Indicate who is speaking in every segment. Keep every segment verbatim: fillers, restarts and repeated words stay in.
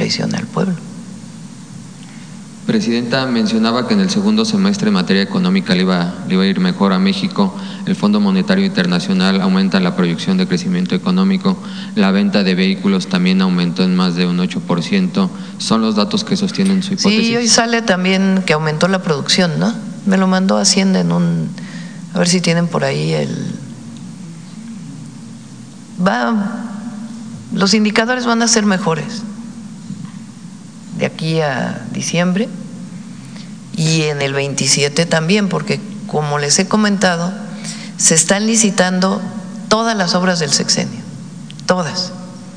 Speaker 1: traicione al pueblo.
Speaker 2: Presidenta, mencionaba que en el segundo semestre en materia económica le iba, le iba a ir mejor a México. El Fondo Monetario Internacional aumenta la proyección de crecimiento económico. La venta de vehículos también aumentó en más de un ocho por ciento. ¿Son los datos que sostienen su hipótesis?
Speaker 1: Sí, hoy sale también que aumentó la producción, ¿no? Me lo mandó Hacienda en un… A ver si tienen por ahí el… Va… Los indicadores van a ser mejores de aquí a diciembre y en el veintisiete también, porque como les he comentado, se están licitando todas las obras del sexenio, todas,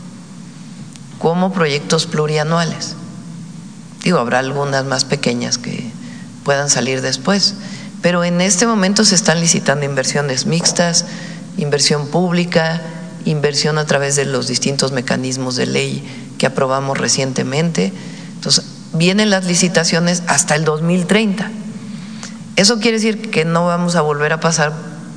Speaker 1: como proyectos plurianuales. Digo, habrá algunas más pequeñas que puedan salir después, pero en este momento se están licitando inversiones mixtas, inversión pública, inversión a través de los distintos mecanismos de ley que aprobamos recientemente. Entonces, vienen las licitaciones hasta el dos mil treinta. Eso quiere decir que no vamos a volver a pasar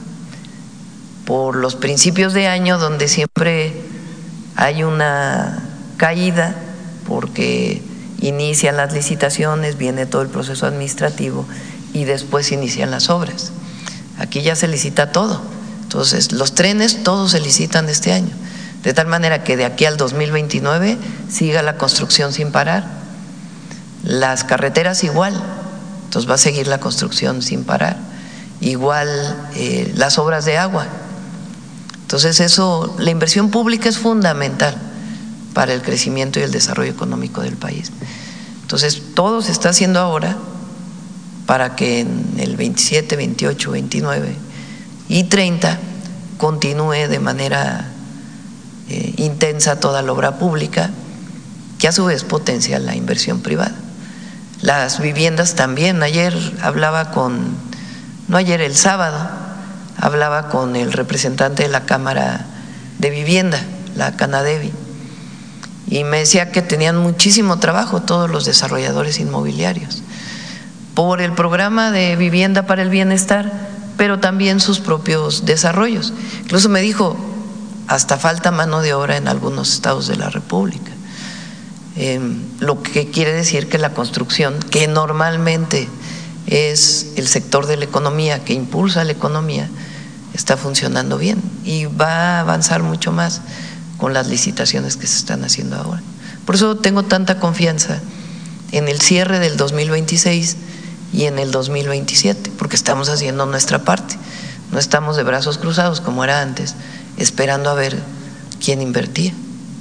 Speaker 1: por los principios de año donde siempre hay una caída porque inician las licitaciones, viene todo el proceso administrativo y después inician las obras. Aquí ya se licita todo. Entonces, los trenes todos se licitan este año, de tal manera que de aquí al dos mil veintinueve siga la construcción sin parar. Las carreteras igual, entonces va a seguir la construcción sin parar. Igual eh, las obras de agua. Entonces eso, la inversión pública es fundamental para el crecimiento y el desarrollo económico del país. Entonces todo se está haciendo ahora para que en el veintisiete, veintiocho, veintinueve y treinta continúe de manera eh, intensa toda la obra pública, que a su vez potencia la inversión privada. Las viviendas también. Ayer hablaba con, no ayer, el sábado, hablaba con el representante de la Cámara de Vivienda, la Canadevi, y me decía que tenían muchísimo trabajo todos los desarrolladores inmobiliarios por el programa de vivienda para el bienestar, pero también sus propios desarrollos. Incluso me dijo, hasta falta mano de obra en algunos estados de la República. Eh, lo que quiere decir que la construcción, que normalmente es el sector de la economía que impulsa la economía, está funcionando bien y va a avanzar mucho más con las licitaciones que se están haciendo ahora. Por eso tengo tanta confianza en el cierre del dos mil veintiséis y en el dos mil veintisiete, porque estamos haciendo nuestra parte, no estamos de brazos cruzados como era antes, esperando a ver quién invertía.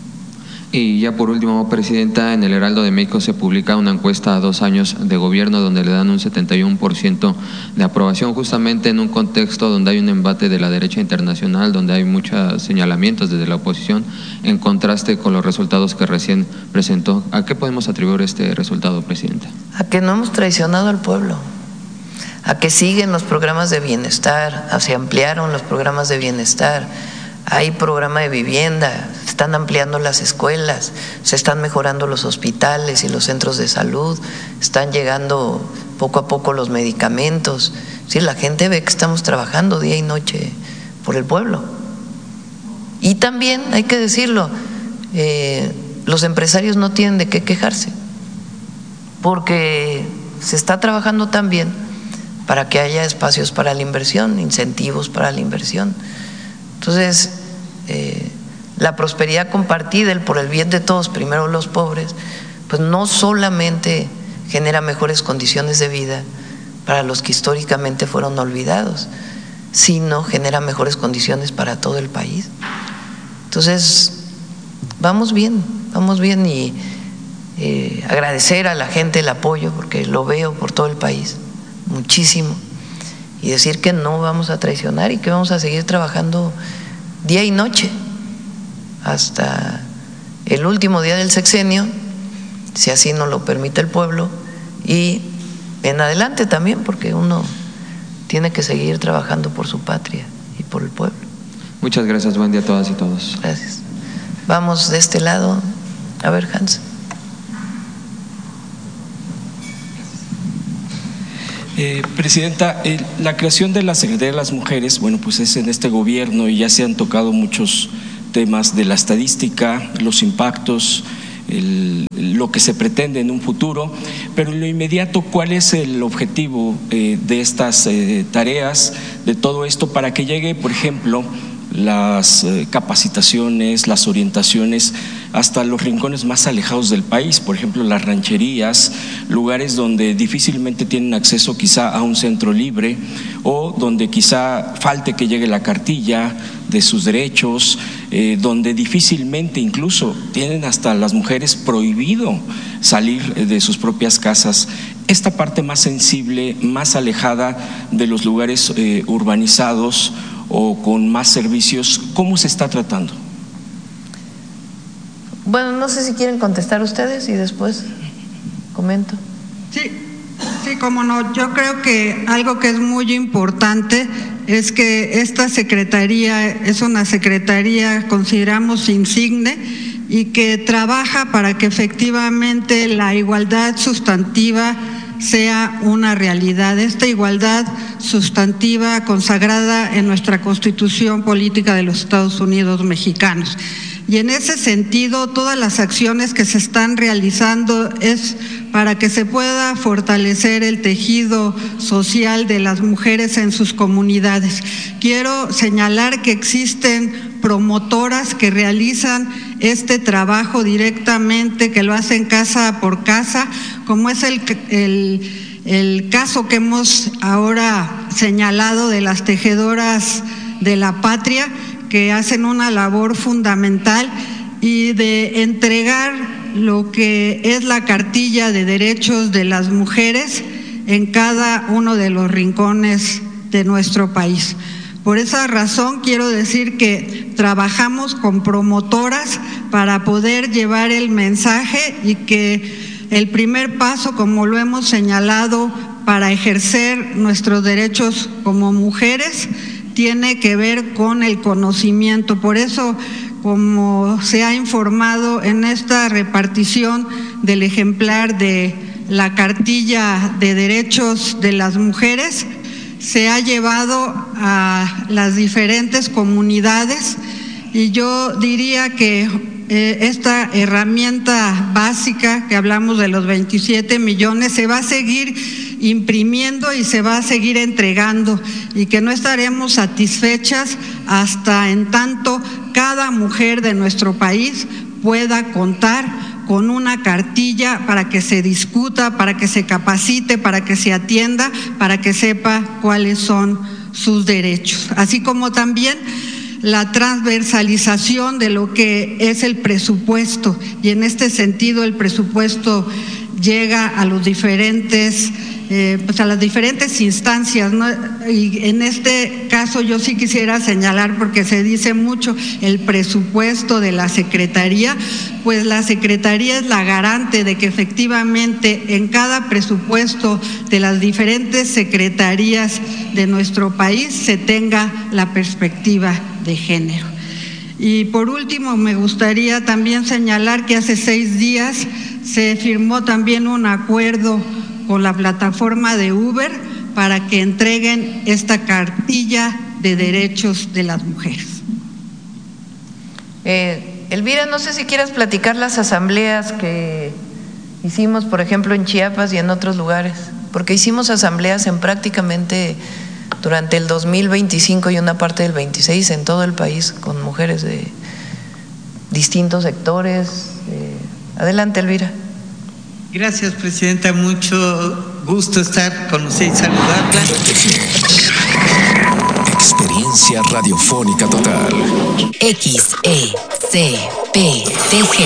Speaker 2: Y ya por último, Presidenta, en el Heraldo de México se publica una encuesta a dos años de gobierno donde le dan un setenta y uno por ciento de aprobación, justamente en un contexto donde hay un embate de la derecha internacional, donde hay muchos señalamientos desde la oposición, en contraste con los resultados que recién presentó. ¿A qué podemos atribuir este resultado, Presidenta?
Speaker 1: A que no hemos traicionado al pueblo, a que siguen los programas de bienestar, a se ampliaron los programas de bienestar, hay programa de vivienda, se están ampliando las escuelas, se están mejorando los hospitales y los centros de salud, están llegando poco a poco los medicamentos. Sí, la gente ve que estamos trabajando día y noche por el pueblo. Y también, hay que decirlo, eh, los empresarios no tienen de qué quejarse, porque se está trabajando también para que haya espacios para la inversión, incentivos para la inversión. Entonces, eh, la prosperidad compartida, el por el bien de todos, primero los pobres, pues no solamente genera mejores condiciones de vida para los que históricamente fueron olvidados, sino genera mejores condiciones para todo el país. Entonces, vamos bien, vamos bien y eh, agradecer a la gente el apoyo, porque lo veo por todo el país, muchísimo. Y decir que no vamos a traicionar y que vamos a seguir trabajando día y noche hasta el último día del sexenio, si así nos lo permite el pueblo, y en adelante también, porque uno tiene que seguir trabajando por su patria y por el pueblo.
Speaker 2: Muchas gracias, buen día a todas y todos.
Speaker 1: Gracias. Vamos de este lado, a ver, Hans.
Speaker 3: Eh, Presidenta, eh, la creación de la Secretaría de las Mujeres, bueno, pues es en este gobierno y ya se han tocado muchos temas de la estadística, los impactos, el, lo que se pretende en un futuro, pero en lo inmediato, ¿cuál es el objetivo eh, de estas eh, tareas, de todo esto, para que llegue, por ejemplo, las eh, capacitaciones, las orientaciones hasta los rincones más alejados del país, por ejemplo las rancherías, lugares donde difícilmente tienen acceso quizá a un centro libre o donde quizá falte que llegue la cartilla de sus derechos, eh, donde difícilmente incluso tienen hasta las mujeres prohibido salir de sus propias casas. Esta parte más sensible, más alejada de los lugares eh, urbanizados o con más servicios, ¿cómo se está tratando?
Speaker 1: Bueno, no sé si quieren contestar ustedes y después comento.
Speaker 4: Sí, sí, cómo no. Yo creo que algo que es muy importante es que esta secretaría es una secretaría, consideramos, insigne y que trabaja para que efectivamente la igualdad sustantiva sea una realidad, esta igualdad sustantiva consagrada en nuestra Constitución Política de los Estados Unidos Mexicanos. Y en ese sentido, todas las acciones que se están realizando es para que se pueda fortalecer el tejido social de las mujeres en sus comunidades. Quiero señalar que existen promotoras que realizan este trabajo directamente, que lo hacen casa por casa, como es el, el, el caso que hemos ahora señalado de las tejedoras de la patria, que hacen una labor fundamental y de entregar lo que es la cartilla de derechos de las mujeres en cada uno de los rincones de nuestro país. Por esa razón quiero decir que trabajamos con promotoras para poder llevar el mensaje y que el primer paso, como lo hemos señalado, para ejercer nuestros derechos como mujeres tiene que ver con el conocimiento. Por eso, como se ha informado en esta repartición del ejemplar de la cartilla de derechos de las mujeres, se ha llevado a las diferentes comunidades y yo diría que eh, esta herramienta básica que hablamos de los veintisiete millones se va a seguir imprimiendo y se va a seguir entregando y que no estaremos satisfechas hasta en tanto cada mujer de nuestro país pueda contar con una cartilla para que se discuta, para que se capacite, para que se atienda, para que sepa cuáles son sus derechos. Así como también la transversalización de lo que es el presupuesto, y en este sentido el presupuesto llega a los diferentes Eh, pues a las diferentes instancias, ¿no? Y en este caso yo sí quisiera señalar, porque se dice mucho el presupuesto de la Secretaría, pues la Secretaría es la garante de que efectivamente en cada presupuesto de las diferentes secretarías de nuestro país se tenga la perspectiva de género. Y por último, me gustaría también señalar que hace seis días se firmó también un acuerdo con la plataforma de Uber para que entreguen esta cartilla de derechos de las mujeres.
Speaker 1: Eh, Elvira, no sé si quieras platicar las asambleas que hicimos, por ejemplo, en Chiapas y en otros lugares, porque hicimos asambleas en prácticamente durante el dos mil veinticinco y una parte del veintiséis en todo el país con mujeres de distintos sectores. Eh, adelante, Elvira.
Speaker 5: Gracias, presidenta. Mucho gusto estar con usted y saludarla.
Speaker 6: Experiencia radiofónica total.
Speaker 7: X E C P T G.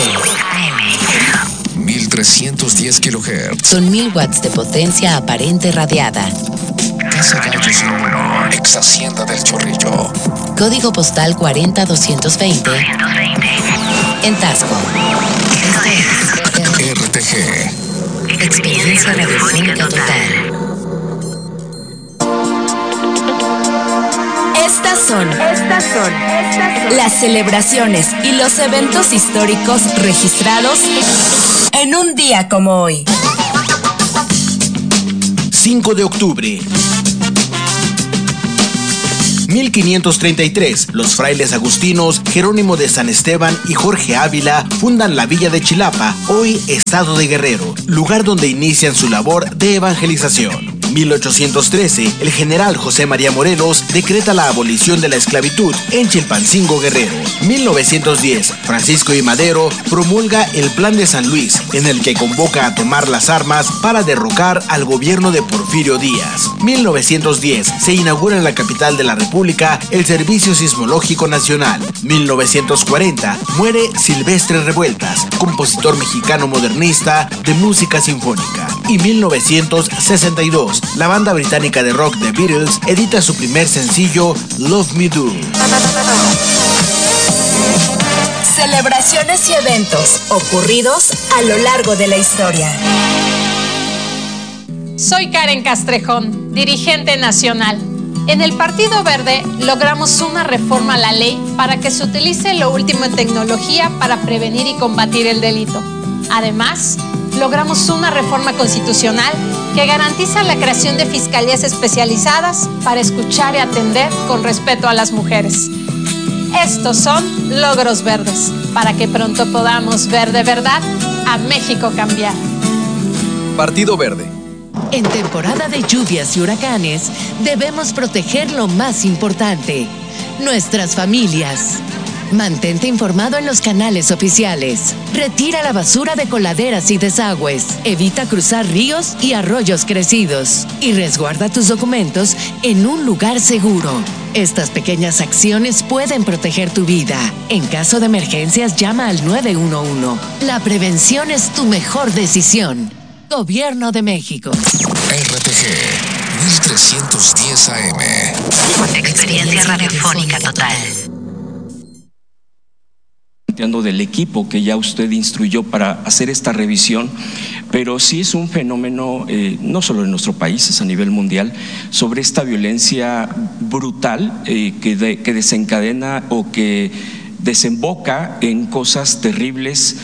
Speaker 6: mil trescientos diez kilohertz.
Speaker 7: Son mil watts de potencia aparente radiada.
Speaker 6: Casa Gallos número ex Hacienda del Chorrillo.
Speaker 7: Código postal cuarenta doscientos veinte. En Taxco.
Speaker 6: R T G.
Speaker 7: Experiencia radiofónica total.
Speaker 8: Estas son, estas son, estas son las celebraciones y los eventos históricos registrados en un día como hoy.
Speaker 9: cinco de octubre. mil quinientos treinta y tres, los frailes agustinos Jerónimo de San Esteban y Jorge Ávila fundan la villa de Chilapa, hoy estado de Guerrero, lugar donde inician su labor de evangelización. mil ochocientos trece, el general José María Morelos decreta la abolición de la esclavitud en Chilpancingo, Guerrero. mil novecientos diez, Francisco I. Madero promulga el Plan de San Luis, en el que convoca a tomar las armas para derrocar al gobierno de Porfirio Díaz. mil novecientos diez, se inaugura en la capital de la República el Servicio Sismológico Nacional. mil novecientos cuarenta, muere Silvestre Revueltas, compositor mexicano modernista de música sinfónica. Y mil novecientos sesenta y dos, la banda británica de rock The Beatles edita su primer sencillo, Love Me Do.
Speaker 8: Celebraciones y eventos ocurridos a lo largo de la historia.
Speaker 10: Soy Karen Castrejón, dirigente nacional. En el Partido Verde logramos una reforma a la ley para que se utilice lo último en tecnología para prevenir y combatir el delito. Además, logramos una reforma constitucional que garantiza la creación de fiscalías especializadas para escuchar y atender con respeto a las mujeres. Estos son logros verdes, para que pronto podamos ver de verdad a México cambiar.
Speaker 11: Partido Verde.
Speaker 7: En temporada de lluvias y huracanes, debemos proteger lo más importante, nuestras familias. Mantente informado en los canales oficiales. Retira la basura de coladeras y desagües. Evita cruzar ríos y arroyos crecidos. Y resguarda tus documentos en un lugar seguro. Estas pequeñas acciones pueden proteger tu vida. En caso de emergencias, llama al nueve uno uno. La prevención es tu mejor decisión. Gobierno de México.
Speaker 6: R T G mil trescientos diez A M.
Speaker 7: Experiencia radiofónica total.
Speaker 3: Del equipo que ya usted instruyó para hacer esta revisión, pero sí es un fenómeno eh, no solo en nuestro país, es a nivel mundial, sobre esta violencia brutal eh, que, de, que desencadena o que desemboca en cosas terribles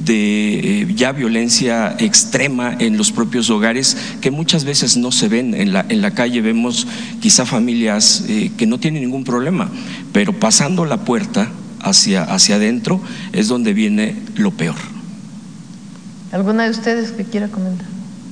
Speaker 3: de eh, ya violencia extrema en los propios hogares, que muchas veces no se ven en la, en la calle. Vemos quizá familias eh, que no tienen ningún problema, pero pasando la puerta hacia, hacia adentro es donde viene lo peor.
Speaker 1: ¿Alguna de ustedes que quiera comentar?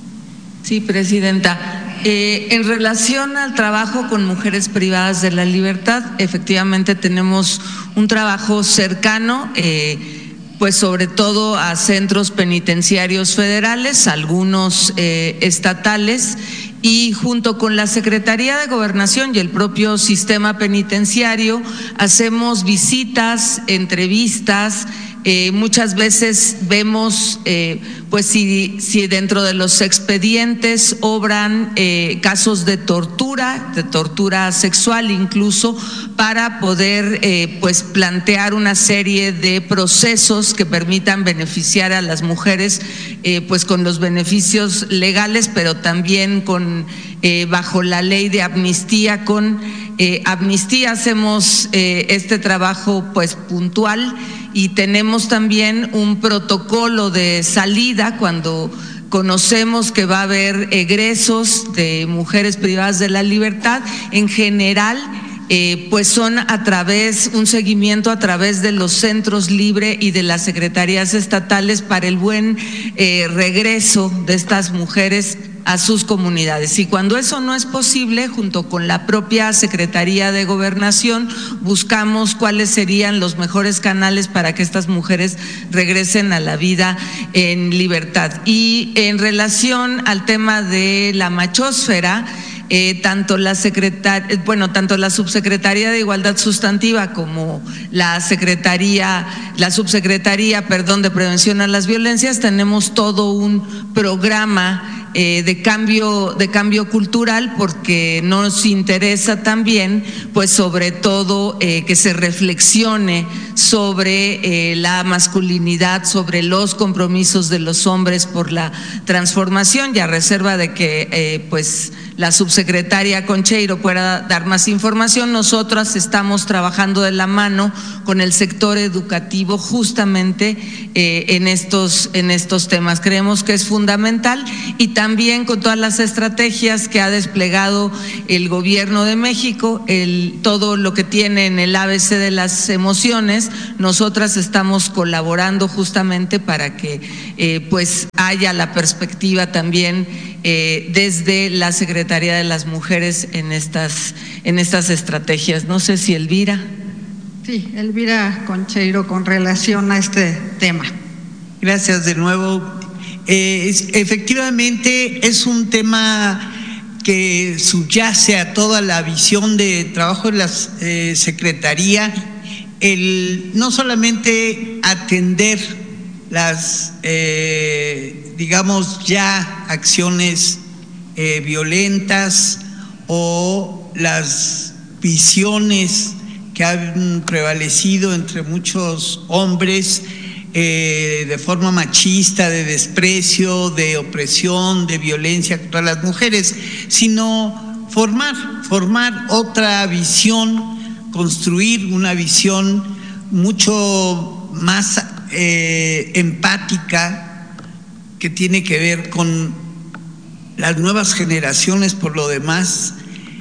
Speaker 12: Sí, Presidenta. Eh, en relación al trabajo con mujeres privadas de la libertad, efectivamente tenemos un trabajo cercano, eh, pues sobre todo a centros penitenciarios federales, algunos eh, estatales, y junto con la Secretaría de Gobernación y el propio sistema penitenciario hacemos visitas, entrevistas. Eh, muchas veces vemos eh, pues si, si dentro de los expedientes obran eh, casos de tortura, de tortura sexual incluso, para poder eh, pues plantear una serie de procesos que permitan beneficiar a las mujeres eh, pues con los beneficios legales, pero también con eh, bajo la ley de amnistía. Con eh, amnistía hacemos eh, este trabajo pues puntual. Y tenemos también un protocolo de salida cuando conocemos que va a haber egresos de mujeres privadas de la libertad. En general, eh, pues son a través, un seguimiento a través de los centros libre y de las secretarías estatales para el buen eh, regreso de estas mujeres a sus comunidades. Y cuando eso no es posible, junto con la propia Secretaría de Gobernación, buscamos cuáles serían los mejores canales para que estas mujeres regresen a la vida en libertad. Y en relación al tema de la machósfera, Eh, tanto la secretaria, bueno, tanto la subsecretaría de Igualdad Sustantiva como la secretaría, la subsecretaría, perdón, de Prevención a las Violencias, tenemos todo un programa eh, de cambio, de cambio cultural, porque nos interesa también, pues sobre todo eh, que se reflexione sobre eh, la masculinidad, sobre los compromisos de los hombres por la transformación, y a reserva de que, eh, pues la subsecretaria Concheiro pueda dar más información, nosotras estamos trabajando de la mano con el sector educativo justamente eh, en, estos, en estos temas. Creemos que es fundamental y también con todas las estrategias que ha desplegado el Gobierno de México, el, todo lo que tiene en el A B C de las emociones, nosotras estamos colaborando justamente para que eh, pues haya la perspectiva también eh, desde la Secretaría de las Mujeres en estas, en estas estrategias. No sé si Elvira.
Speaker 4: Sí, Elvira Concheiro, con relación a este tema.
Speaker 5: Gracias de nuevo. Eh, es, efectivamente es un tema que subyace a toda la visión de trabajo de la eh, Secretaría, el no solamente atender las, eh, digamos, ya acciones eh, violentas o las visiones que han prevalecido entre muchos hombres eh, de forma machista, de desprecio, de opresión, de violencia contra las mujeres, sino formar, formar otra visión, construir una visión mucho más eh, empática, que tiene que ver con las nuevas generaciones, por lo demás,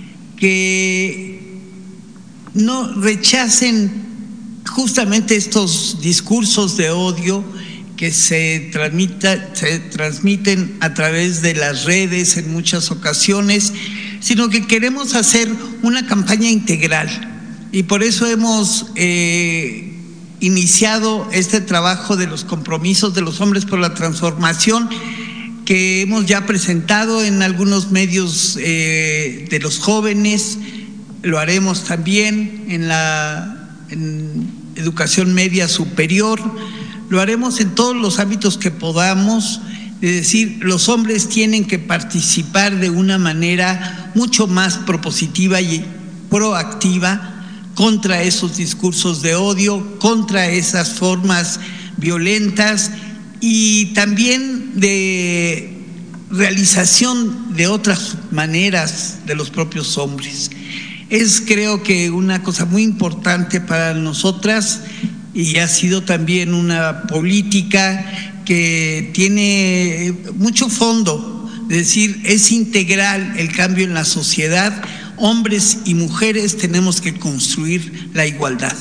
Speaker 5: que no rechacen justamente estos discursos de odio que se, transmita, se transmiten a través de las redes en muchas ocasiones, sino que queremos hacer una campaña integral y por eso hemos eh, iniciado este trabajo de los compromisos de los hombres por la transformación, que hemos ya presentado en algunos medios eh, de los jóvenes. Lo haremos también en la en educación media superior, lo haremos en todos los ámbitos que podamos, es decir, los hombres tienen que participar de una manera mucho más propositiva y proactiva contra esos discursos de odio, contra esas formas violentas y también de realización de otras maneras de los propios hombres. Es, creo que, una cosa muy importante para nosotras y ha sido también una política que tiene mucho fondo, es decir, es integral el cambio en la sociedad. Hombres y mujeres tenemos que construir la igualdad.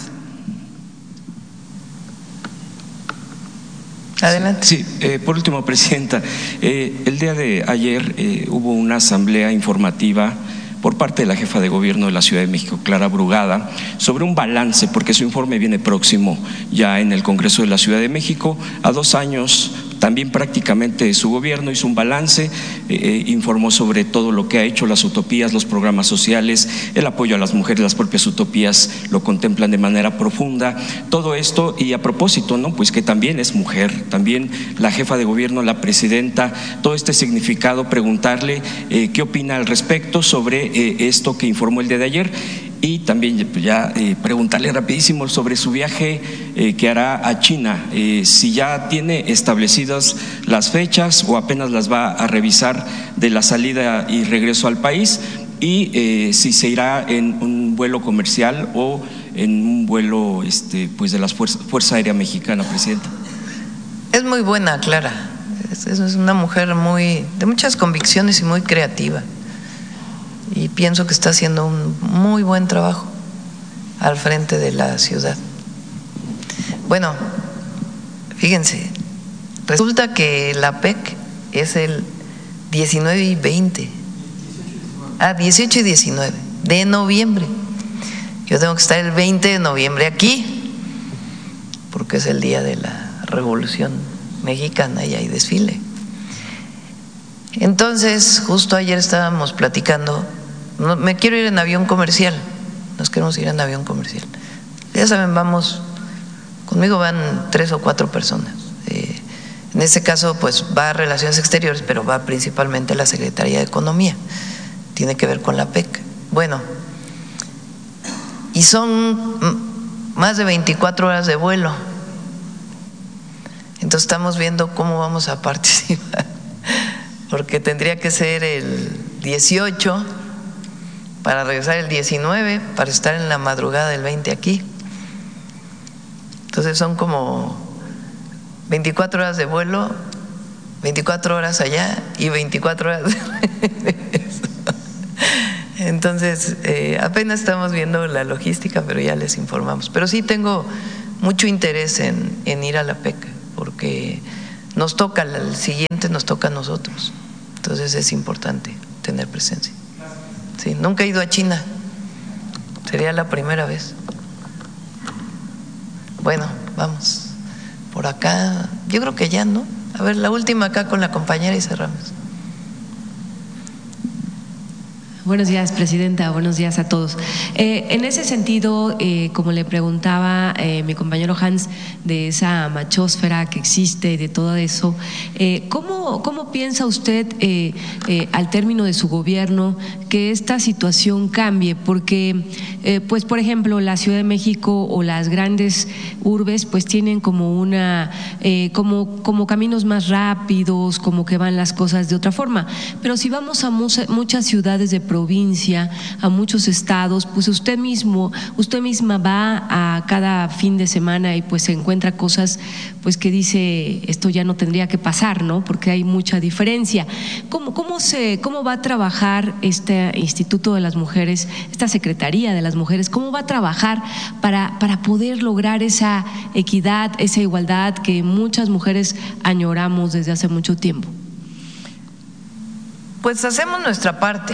Speaker 1: Adelante.
Speaker 3: Sí, eh, por último, Presidenta, eh, el día de ayer eh, hubo una asamblea informativa por parte de la jefa de gobierno de la Ciudad de México, Clara Brugada, sobre un balance, porque su informe viene próximo ya en el Congreso de la Ciudad de México, a dos años también prácticamente de su gobierno, hizo un balance, eh, informó sobre todo lo que ha hecho, las utopías, los programas sociales, el apoyo a las mujeres, las propias utopías lo contemplan de manera profunda, todo esto. Y a propósito, ¿no? Pues que también es mujer, también la jefa de gobierno, la presidenta, todo este significado, preguntarle eh, qué opina al respecto sobre eh, esto que informó el día de ayer. Y también ya eh, preguntarle rapidísimo sobre su viaje eh, que hará a China, eh, si ya tiene establecidas las fechas o apenas las va a revisar de la salida y regreso al país, y eh, si se irá en un vuelo comercial o en un vuelo este, pues de la Fuerza, Fuerza Aérea Mexicana, Presidenta.
Speaker 1: Es muy buena, Clara, es, es una mujer muy de muchas convicciones y muy creativa. Y pienso que está haciendo un muy buen trabajo al frente de la ciudad. Bueno, fíjense, resulta que la P E C es el diecinueve y veinte, ah, dieciocho y diecinueve de noviembre. Yo tengo que estar el veinte de noviembre aquí, porque es el día de la Revolución Mexicana y hay desfile. Entonces, justo ayer estábamos platicando. No, me quiero ir en avión comercial, nos queremos ir en avión comercial. Ya saben, vamos, conmigo van tres o cuatro personas. Eh, en este caso, pues va a Relaciones Exteriores, pero va principalmente a la Secretaría de Economía, tiene que ver con la P E C. Bueno, y son más de veinticuatro horas de vuelo, entonces estamos viendo cómo vamos a participar, porque tendría que ser el dieciocho para regresar el diecinueve, para estar en la madrugada del veinte aquí. Entonces son como veinticuatro horas de vuelo, veinticuatro horas allá y veinticuatro horas de regreso. Entonces eh, apenas estamos viendo la logística, pero ya les informamos. Pero sí tengo mucho interés en, en ir a la PEC, porque nos toca, el siguiente nos toca a nosotros. Entonces es importante tener presencia. Sí, nunca he ido a China, sería la primera vez. Bueno, vamos por acá, yo creo que ya, ¿no? A ver, la última acá con la compañera y cerramos.
Speaker 13: Buenos días, presidenta. Buenos días a todos. Eh, en ese sentido, eh, como le preguntaba eh, mi compañero Hans, de esa machósfera que existe y de todo eso, eh, ¿cómo, ¿cómo piensa usted eh, eh, al término de su gobierno que esta situación cambie? Porque, eh, pues, por ejemplo, la Ciudad de México o las grandes urbes, pues, tienen como una, eh, como, como caminos más rápidos, como que van las cosas de otra forma. Pero si vamos a muchas, muchas ciudades de provincia, a muchos estados, pues usted mismo, usted misma va a cada fin de semana y pues se encuentra cosas pues que dice esto ya no tendría que pasar, ¿no? Porque hay mucha diferencia. ¿Cómo, cómo se, cómo va a trabajar este Instituto de las Mujeres, esta Secretaría de las Mujeres, cómo va a trabajar para, para poder lograr esa equidad, esa igualdad que muchas mujeres añoramos desde hace mucho tiempo?
Speaker 1: Pues hacemos nuestra parte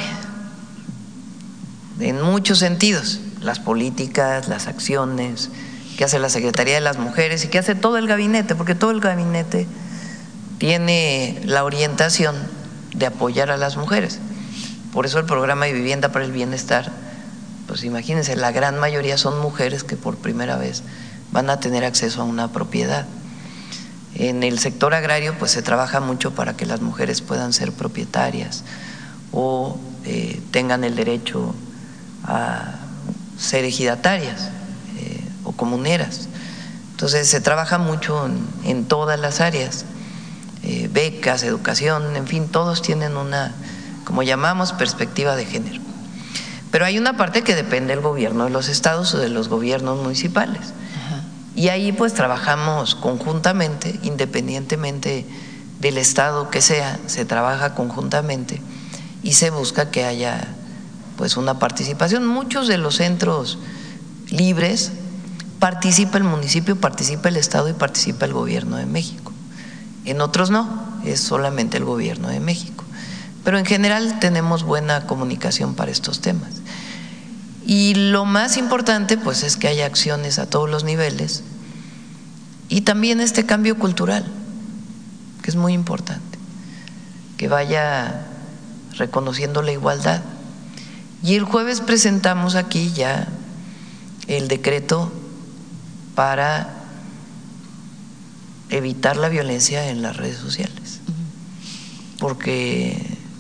Speaker 1: en muchos sentidos, las políticas, las acciones que hace la Secretaría de las Mujeres y que hace todo el gabinete, porque todo el gabinete tiene la orientación de apoyar a las mujeres. Por eso el programa de Vivienda para el Bienestar, pues imagínense, la gran mayoría son mujeres que por primera vez van a tener acceso a una propiedad. En el sector agrario pues se trabaja mucho para que las mujeres puedan ser propietarias o eh, tengan el derecho a ser ejidatarias eh, o comuneras. Entonces se trabaja mucho en, en todas las áreas, eh, becas, educación, en fin, todos tienen una, como llamamos, perspectiva de género. Pero hay una parte que depende del gobierno de los estados o de los gobiernos municipales. Ajá. Y ahí pues trabajamos conjuntamente, independientemente del estado que sea, se trabaja conjuntamente y se busca que haya pues una participación. Muchos de los centros libres participa el municipio, participa el estado y participa el gobierno de México. En otros no, es solamente el gobierno de México. Pero en general tenemos buena comunicación para estos temas. Y lo más importante pues es que haya acciones a todos los niveles y también este cambio cultural, que es muy importante, que vaya reconociendo la igualdad. Y el jueves presentamos aquí ya el decreto para evitar la violencia en las redes sociales, porque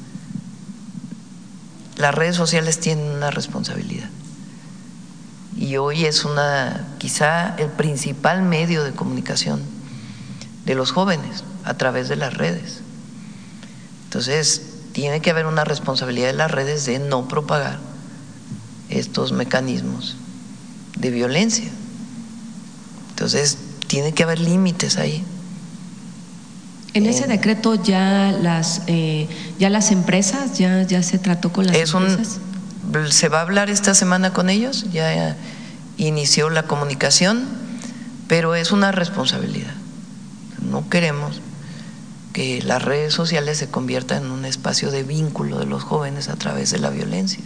Speaker 1: las redes sociales tienen una responsabilidad y hoy es una, quizá el principal medio de comunicación de los jóvenes a través de las redes. Entonces tiene que haber una responsabilidad de las redes de no propagar estos mecanismos de violencia. Entonces tiene que haber límites ahí.
Speaker 13: En ese decreto ya las eh, ya las empresas ya ya se trató con las
Speaker 1: es
Speaker 13: empresas.
Speaker 1: Un, se va a hablar esta semana con ellos, ya inició la comunicación, pero es una responsabilidad. No queremos que las redes sociales se conviertan en un espacio de vínculo de los jóvenes a través de la violencia.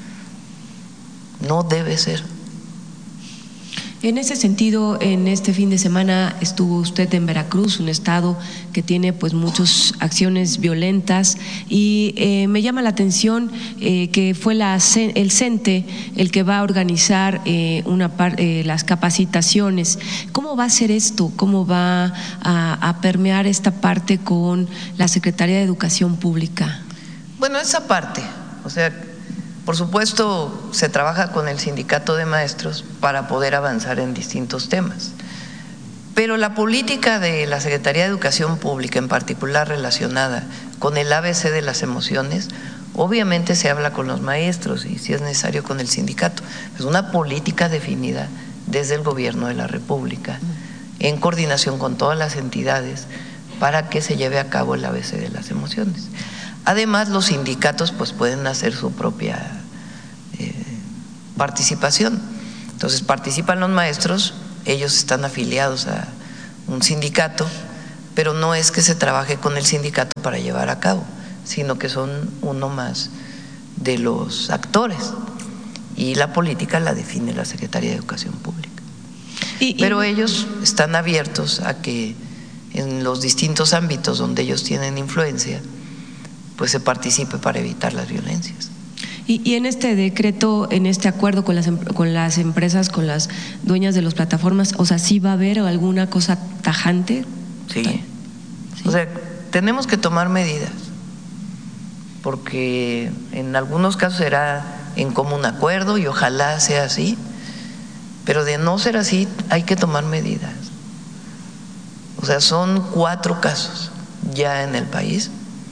Speaker 1: No debe ser.
Speaker 13: En ese sentido, en este fin de semana estuvo usted en Veracruz, un estado que tiene pues muchas acciones violentas y eh, me llama la atención eh, que fue la, el CENTE el que va a organizar eh, una par, eh, las capacitaciones. ¿Cómo va a ser esto? ¿Cómo va a, a permear esta parte con la Secretaría de Educación Pública?
Speaker 1: Bueno, esa parte, o sea, por supuesto, se trabaja con el sindicato de maestros para poder avanzar en distintos temas, pero la política de la Secretaría de Educación Pública, en particular relacionada con el A B C de las emociones, Obviamente se habla con los maestros y si es necesario con el sindicato. Es una política definida desde el gobierno de la República, en coordinación con todas las entidades, para que se lleve a cabo el A B C de las emociones. Además, los sindicatos pues pueden hacer su propia eh, participación. Entonces participan los maestros, ellos están afiliados a un sindicato, pero no es que se trabaje con el sindicato para llevar a cabo, sino que son uno más de los actores, y la política la define la Secretaría de Educación Pública. Y, y, pero ellos están abiertos a que en los distintos ámbitos donde ellos tienen influencia, pues se participe para evitar las violencias.
Speaker 13: Y, y en este decreto, en este acuerdo con las, con las empresas, con las dueñas de las plataformas, o sea, ¿sí va a haber alguna cosa tajante?
Speaker 1: Sí. ¿Sí? O sea, tenemos que tomar medidas, porque en algunos casos será en común acuerdo y ojalá sea así, pero de no ser así hay que tomar medidas. O sea, son cuatro casos ya en el país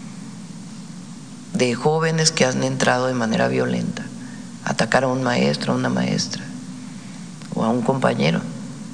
Speaker 1: de jóvenes que han entrado de manera violenta a atacar a un maestro, a una maestra o a un compañero.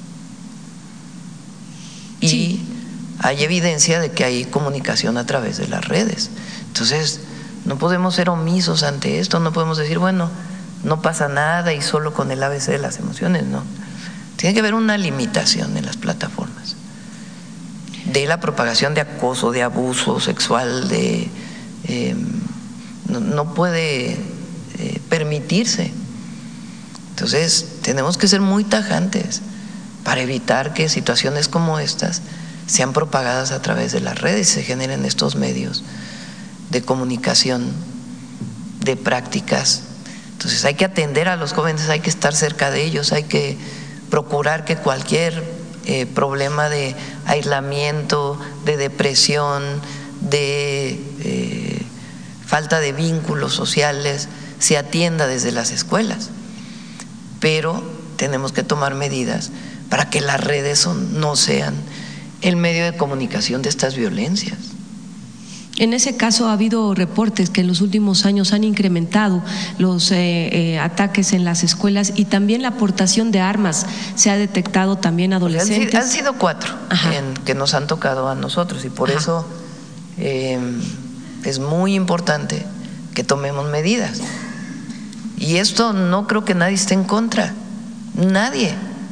Speaker 1: Y sí, hay evidencia de que hay comunicación a través de las redes. Entonces, no podemos ser omisos ante esto, no podemos decir, bueno, no pasa nada y solo con el A B C de las emociones, no. Tiene que haber una limitación en las plataformas de la propagación de acoso, de abuso sexual, de eh, no, no puede eh, permitirse. Entonces, tenemos que ser muy tajantes para evitar que situaciones como estas sean propagadas a través de las redes y se generen estos medios de comunicación, de prácticas. Entonces hay que atender a los jóvenes, hay que estar cerca de ellos, hay que procurar que cualquier eh, problema de aislamiento, de depresión, de eh, falta de vínculos sociales se atienda desde las escuelas. Pero tenemos que tomar medidas para que las redes son, no sean el medio de comunicación de estas violencias.
Speaker 13: En ese caso ha habido reportes que en los últimos años han incrementado los eh, eh, ataques en las escuelas y también la aportación de armas. Se ha detectado también adolescentes.
Speaker 1: Han, han sido cuatro en, que nos han tocado a nosotros y por Ajá. eso eh, es muy importante que tomemos medidas. Y esto no creo que nadie esté en contra, nadie.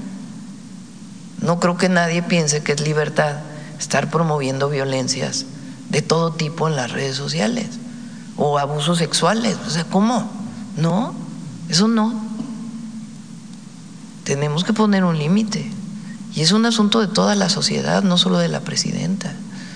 Speaker 1: No creo que nadie piense que es libertad estar promoviendo violencias de todo tipo en las redes sociales o abusos sexuales. O sea, ¿cómo? No, eso no. Tenemos que poner un límite y es un asunto de toda la sociedad, no solo de la presidenta.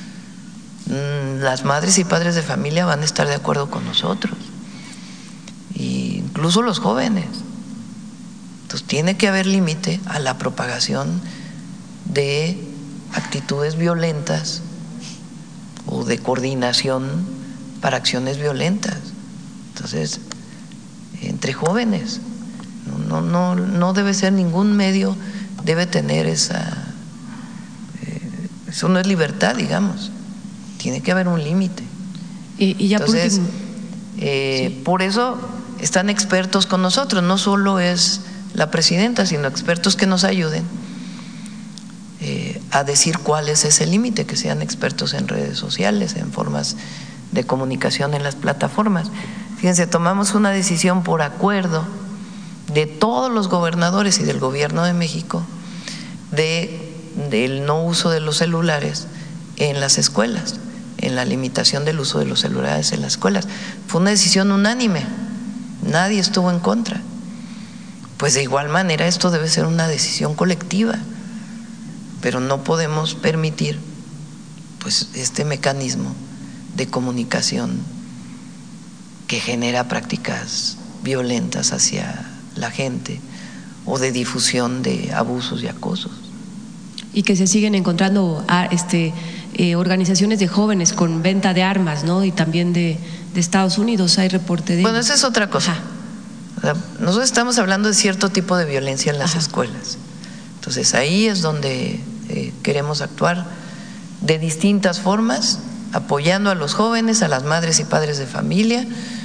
Speaker 1: Las madres y padres de familia van a estar de acuerdo con nosotros, e incluso los jóvenes. Entonces tiene que haber límite a la propagación de actitudes violentas o de coordinación para acciones violentas. Entonces, entre jóvenes, no, no, no debe ser ningún medio, debe tener esa, eh, eso no es libertad, digamos, tiene que haber un límite.
Speaker 13: Y, y ya
Speaker 1: Entonces,
Speaker 13: por,
Speaker 1: eh,
Speaker 13: sí.
Speaker 1: por eso están expertos con nosotros, no solo es la presidenta, sino expertos que nos ayuden Eh, a decir cuál es ese límite, que sean expertos en redes sociales, en formas de comunicación en las plataformas. Fíjense, tomamos una decisión por acuerdo de todos los gobernadores y del gobierno de México de del no uso de los celulares en las escuelas, en la limitación del uso de los celulares en las escuelas. Fue una decisión unánime, nadie estuvo en contra. Pues de igual manera esto debe ser una decisión colectiva, pero no podemos permitir pues este mecanismo de comunicación que genera prácticas violentas hacia la gente o de difusión de abusos y acosos.
Speaker 13: Y que se siguen encontrando a, este, eh, organizaciones de jóvenes con venta de armas, ¿no? Y también de, de Estados Unidos hay reporte de…
Speaker 1: Bueno, esa es otra cosa. O sea, nosotros estamos hablando de cierto tipo de violencia en las Ajá. escuelas. Entonces ahí es donde eh, queremos actuar de distintas formas, apoyando a los jóvenes, a las madres y padres de familia,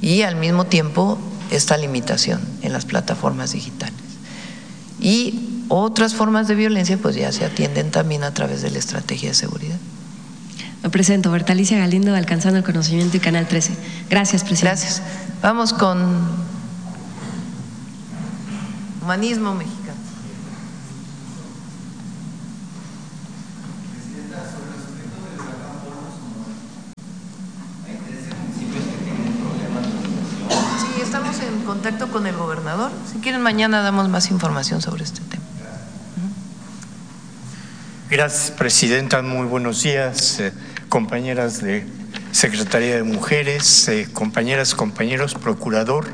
Speaker 1: y al mismo tiempo esta limitación en las plataformas digitales. Y otras formas de violencia pues ya se atienden también a través de la estrategia de seguridad.
Speaker 13: Me presento, Bertalicia Galindo, de Alcanzando el Conocimiento y Canal trece. Gracias, presidente.
Speaker 1: Gracias. Vamos con Humanismo Mexicano. Sí, estamos en contacto con el gobernador. Si quieren, mañana damos más información sobre este tema.
Speaker 14: Gracias, presidenta. Muy buenos días, eh, compañeras de Secretaría de Mujeres, eh, compañeras, compañeros, procurador.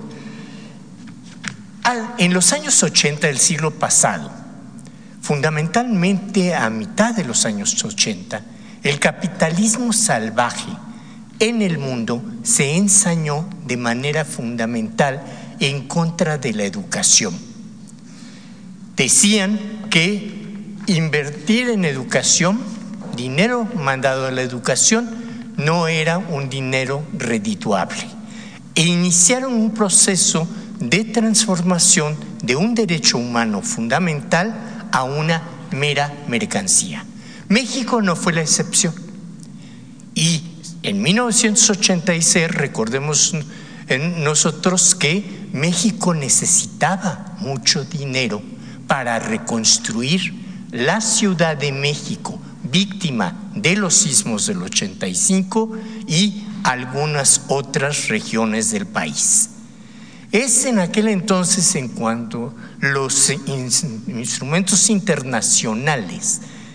Speaker 14: Al, en los años ochenta del siglo pasado, fundamentalmente a mitad de los años ochenta, el capitalismo salvaje en el mundo se ensañó de manera fundamental en contra de la educación. Decían que invertir en educación, dinero mandado a la educación, no era un dinero redituable. E iniciaron un proceso de transformación de un derecho humano fundamental a una mera mercancía. México no fue la excepción. Y en mil novecientos ochenta y seis, recordemos en nosotros que México necesitaba mucho dinero para reconstruir la Ciudad de México, víctima de los sismos del ochenta y cinco, y algunas otras regiones del país. Es en aquel entonces en cuanto los instrumentos internacionales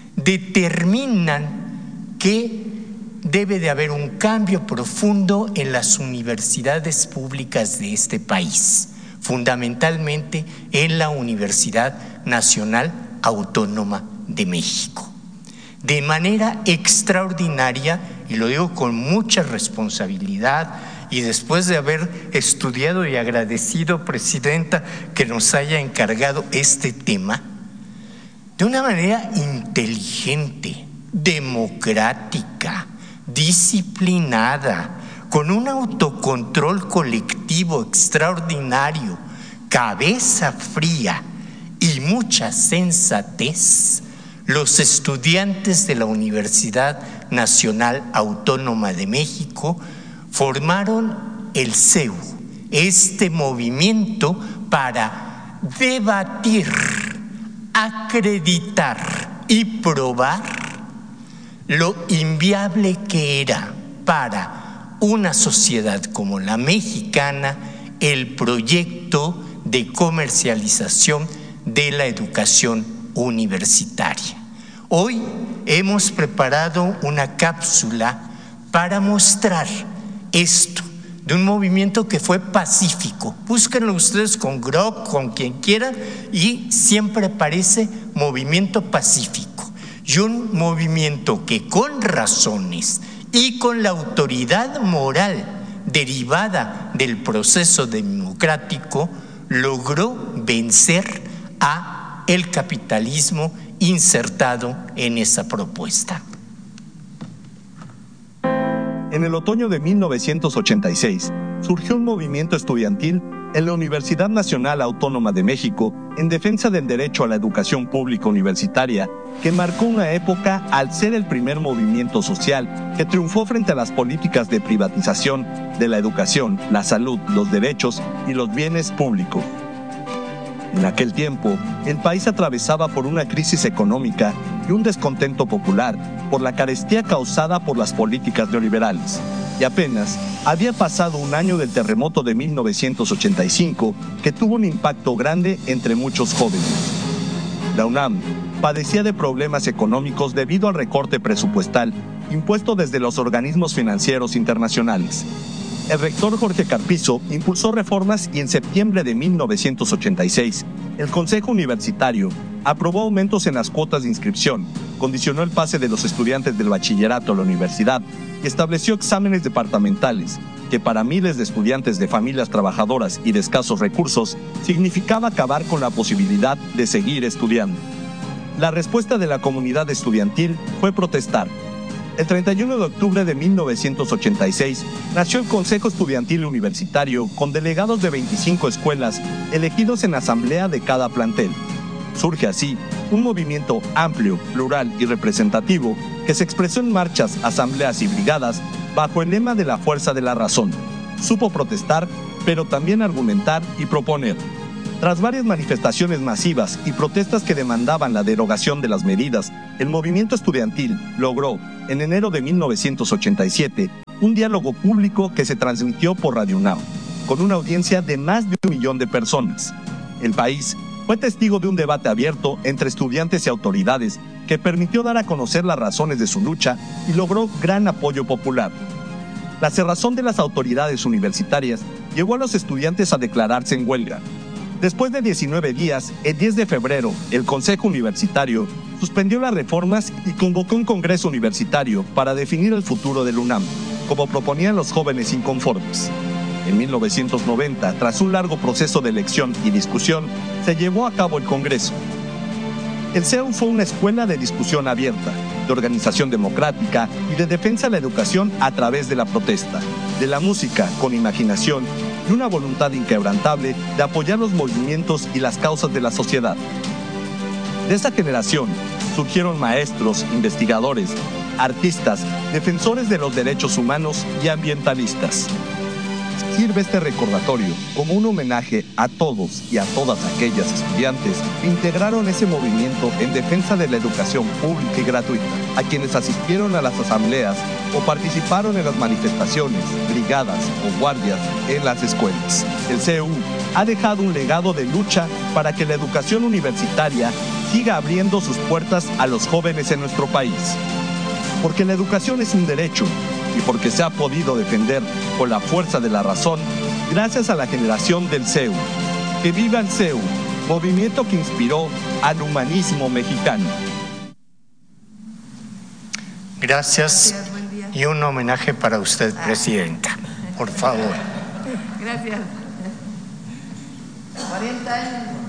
Speaker 14: determinan que debe de haber un cambio profundo en las universidades públicas de este país, fundamentalmente en la Universidad Nacional Autónoma de México. De manera extraordinaria, y lo digo con mucha responsabilidad, y después de haber estudiado y agradecido, presidenta, que nos haya encargado este tema, de una manera inteligente, democrática, disciplinada, con un autocontrol colectivo extraordinario, cabeza fría y mucha sensatez, los estudiantes de la Universidad Nacional Autónoma de México formaron el C E U, este movimiento para debatir, acreditar y probar lo inviable que era para una sociedad como la mexicana el proyecto de comercialización de la educación universitaria. Hoy hemos preparado una cápsula para mostrar esto, de un movimiento que fue pacífico. Búsquenlo ustedes con Grok, con quien quieran, y siempre aparece movimiento pacífico. Y un movimiento que con razones y con la autoridad moral derivada del proceso democrático logró vencer a el capitalismo insertado en esa propuesta.
Speaker 15: En el otoño de mil novecientos ochenta y seis, surgió un movimiento estudiantil en la Universidad Nacional Autónoma de México en defensa del derecho a la educación pública universitaria, que marcó una época al ser el primer movimiento social que triunfó frente a las políticas de privatización de la educación, la salud, los derechos y los bienes públicos. En aquel tiempo, el país atravesaba por una crisis económica y un descontento popular por la carestía causada por las políticas neoliberales. Y apenas había pasado un año del terremoto de mil novecientos ochenta y cinco, que tuvo un impacto grande entre muchos jóvenes. La UNAM padecía de problemas económicos debido al recorte presupuestal impuesto desde los organismos financieros internacionales. El rector Jorge Carpizo impulsó reformas y en septiembre de mil novecientos ochenta y seis, el Consejo Universitario aprobó aumentos en las cuotas de inscripción, condicionó el pase de los estudiantes del bachillerato a la universidad y estableció exámenes departamentales, que para miles de estudiantes de familias trabajadoras y de escasos recursos significaba acabar con la posibilidad de seguir estudiando. La respuesta de la comunidad estudiantil fue protestar. El treinta y uno de octubre de mil novecientos ochenta y seis nació el Consejo Estudiantil Universitario con delegados de veinticinco escuelas elegidos en asamblea de cada plantel. Surge así un movimiento amplio, plural y representativo que se expresó en marchas, asambleas y brigadas bajo el lema de la fuerza de la razón. Supo protestar, pero también argumentar y proponer. Tras varias manifestaciones masivas y protestas que demandaban la derogación de las medidas, el movimiento estudiantil logró, en enero de mil novecientos ochenta y siete, un diálogo público que se transmitió por Radio UNAM, con una audiencia de más de un millón de personas. El país fue testigo de un debate abierto entre estudiantes y autoridades que permitió dar a conocer las razones de su lucha y logró gran apoyo popular. La cerrazón de las autoridades universitarias llevó a los estudiantes a declararse en huelga. Después de diecinueve días, el diez de febrero, el Consejo Universitario suspendió las reformas y convocó un congreso universitario para definir el futuro del UNAM, como proponían los jóvenes inconformes. En mil novecientos noventa, tras un largo proceso de elección y discusión, se llevó a cabo el Congreso. El C E U fue una escuela de discusión abierta, de organización democrática y de defensa de la educación a través de la protesta, de la música con imaginación y una voluntad inquebrantable de apoyar los movimientos y las causas de la sociedad. De esa generación surgieron maestros, investigadores, artistas, defensores de los derechos humanos y ambientalistas. Sirve este recordatorio como un homenaje a todos y a todas aquellas estudiantes que integraron ese movimiento en defensa de la educación pública y gratuita, a quienes asistieron a las asambleas o participaron en las manifestaciones, brigadas o guardias en las escuelas. El C E U ha dejado un legado de lucha para que la educación universitaria siga abriendo sus puertas a los jóvenes en nuestro país. Porque la educación es un derecho y porque se ha podido defender con la fuerza de la razón gracias a la generación del C E U. ¡Que viva el C E U! Movimiento que inspiró al humanismo mexicano.
Speaker 14: Gracias. Y un homenaje para usted, Presidenta. Por favor.
Speaker 1: Gracias. cuarenta años.